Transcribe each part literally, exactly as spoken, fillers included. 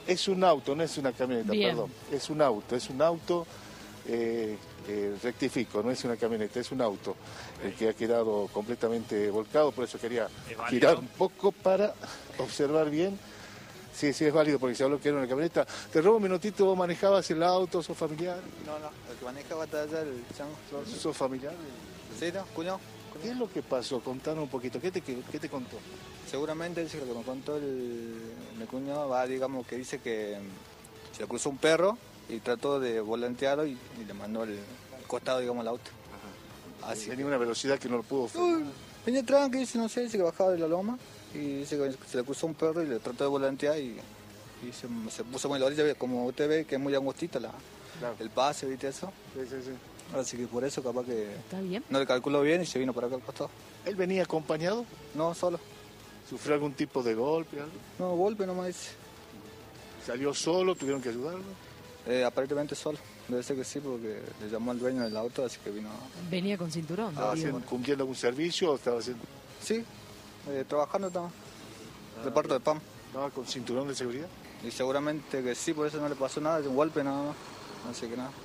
Es un auto, no es una camioneta, Bien. perdón. Es un auto, es un auto, eh, eh, rectifico, no es una camioneta, es un auto el que ha quedado completamente volcado, por eso quería girar un poco para observar bien. Sí, sí, es válido porque se habló que era una camioneta. Te robo un minutito, ¿vos manejabas el auto, sos familiar? No, no, el que manejaba está allá, el chango. ¿Sos familiar? Sí, no, cuñado. ¿Qué es lo que pasó? Contanos un poquito, ¿qué te, qué, qué te contó? Seguramente dice que lo que me contó el, mi cuñado va, digamos, que dice que se le cruzó un perro y trató de volantearlo y, y le mandó al costado, digamos, el auto. Ajá. Así tenía una velocidad que no lo pudo frenar. Venía tranqui, dice, no sé, dice que bajaba de la loma y dice que se le cruzó un perro y le trató de volantear y, y se, se puso muy en la orilla, como usted ve que es muy angostita la, claro. El pase, ¿viste eso? Sí, sí, sí. Así que por eso capaz que ¿Está bien? No le calculó bien y se vino para acá al costado. ¿Él venía acompañado? No, solo. ¿Sufrió algún tipo de golpe? Algo? No, golpe nomás dice. ¿Salió solo? ¿Tuvieron que ayudarlo? Eh, aparentemente solo. Debe ser que sí, porque le llamó al dueño del auto, así que vino. Venía con cinturón. ¿Estaba haciendo, cumpliendo algún servicio o estaba haciendo...? Sí, eh, trabajando estaba. Ah, reparto de P A M. ¿Estaba con cinturón de seguridad? Y seguramente que sí, por eso no le pasó nada, un golpe nada más. Así que nada.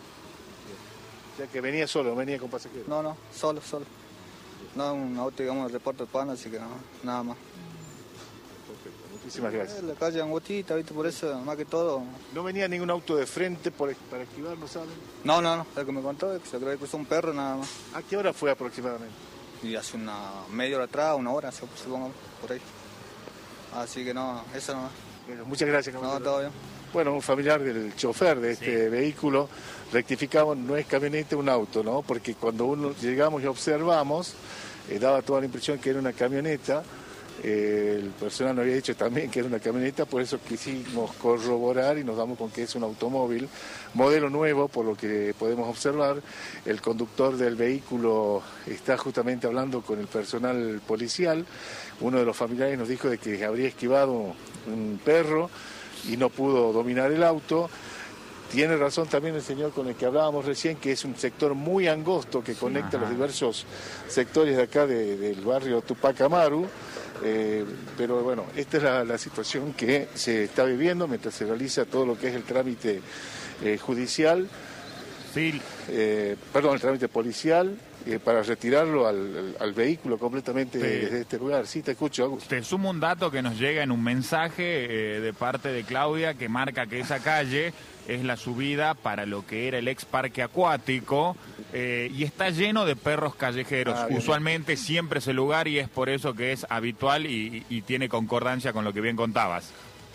O sea que venía solo, venía con pasajeros. No, no, solo, solo. No, un auto, digamos, de reparto de P A M, así que no, nada más. Perfecto, muchísimas gracias. La calle angostita, ¿viste? Por eso, más que todo. ¿No venía ningún auto de frente por, para esquivarlo, saben? No, no, no, el que me contó es que se cree que cruzó un perro nada más. ¿A qué hora fue aproximadamente? Y hace una media hora atrás, una hora, supongo, por ahí. Así que no, eso no. Bueno, muchas gracias. No, todo bien. Bueno, un familiar del chofer de este sí. vehículo, rectificamos, no es camioneta, un auto, ¿no? Porque cuando uno llegamos y observamos, eh, daba toda la impresión que era una camioneta. Eh, el personal nos había dicho también que era una camioneta, por eso quisimos corroborar y nos damos con que es un automóvil, modelo nuevo, por lo que podemos observar. El conductor del vehículo está justamente hablando con el personal policial. Uno de los familiares nos dijo de que habría esquivado un perro y no pudo dominar el auto. Tiene razón también el señor con el que hablábamos recién, que es un sector muy angosto que conecta Ajá. los diversos sectores de acá de, del barrio Tupac Amaru. Eh, pero bueno, esta es la, la situación que se está viviendo mientras se realiza todo lo que es el trámite eh, judicial, sí. eh, perdón, el trámite policial, eh, para retirarlo al, al vehículo completamente sí. desde este lugar. Sí, te escucho, Augusto. Te sumo un dato que nos llega en un mensaje eh, de parte de Claudia que marca que esa calle es la subida para lo que era el ex parque acuático eh, y está lleno de perros callejeros. Ah, usualmente siempre es el lugar y es por eso que es habitual y, y tiene concordancia con lo que bien contabas.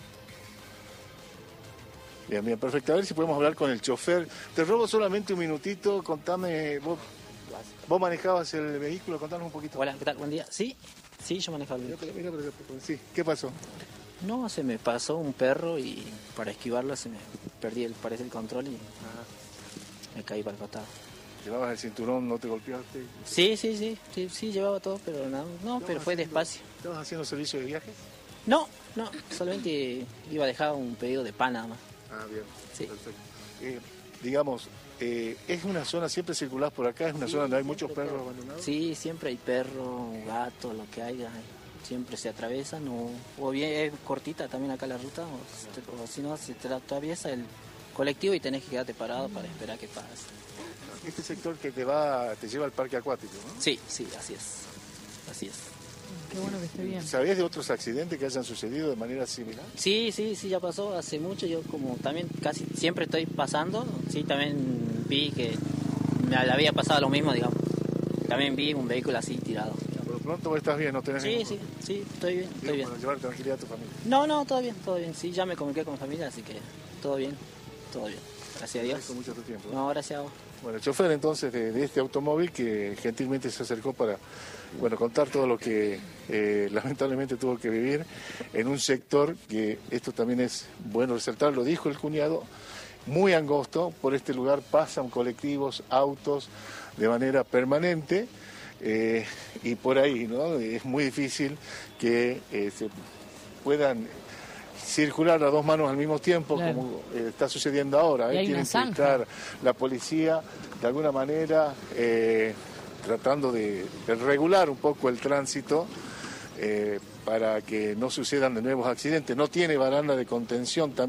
Bien, bien, perfecto. A ver si podemos hablar con el chofer. Te robo solamente un minutito, contame, vos, vos manejabas el vehículo, contanos un poquito. Hola, ¿qué tal? Buen día. Sí, sí, yo manejaba el vehículo. Mira, mira, mira, sí, ¿qué pasó? No, se me pasó un perro y para esquivarlo se me perdí el, parece el control y Ajá. me caí para el costado. ¿Llevabas el cinturón, no te golpeaste? Sí, sí, sí, sí, sí llevaba todo, pero no, no pero fue haciendo, despacio. ¿Estabas haciendo servicio de viaje? No, no, solamente iba a dejar un pedido de pan nada más. Ah, bien, sí. Perfecto. Eh, digamos, eh, ¿es una zona, siempre circulás por acá, es una sí, zona donde hay muchos perros todo. abandonados? Sí, siempre hay perros, gatos, lo que haya. Siempre se atravesan o, o bien es cortita también acá la ruta o, o si no se te atraviesa el colectivo y tenés que quedarte parado para esperar que pase. Este sector que te va te lleva al parque acuático, ¿no? Sí, sí, así es, así es. Qué bueno que esté bien. ¿Sabías de otros accidentes que hayan sucedido de manera similar? Sí, sí, sí, ya pasó hace mucho, yo como también casi siempre estoy pasando, sí, también vi que me había pasado lo mismo, digamos, también vi un vehículo así tirado. Pronto estás bien, no tenés sí, ningún sí, problema. sí, estoy bien, estoy bien. Para llevar tranquilidad a tu familia. No, no, todo bien, todo bien. Sí, ya me comuniqué con mi familia, así que todo bien, todo bien. Gracias a Dios. Agradezco mucho tu tiempo. No, gracias a vos. Bueno, el chofer entonces de, de este automóvil que gentilmente se acercó para, bueno, contar todo lo que eh, lamentablemente tuvo que vivir en un sector que esto también es bueno resaltar, lo dijo el cuñado, muy angosto. Por este lugar pasan colectivos, autos de manera permanente. Eh, y por ahí, ¿no? Es muy difícil que eh, se puedan circular a dos manos al mismo tiempo, claro. como eh, está sucediendo ahora. ¿eh? Tienen que estar la policía de alguna manera eh, tratando de, de regular un poco el tránsito eh, para que no sucedan de nuevos accidentes. No tiene baranda de contención también.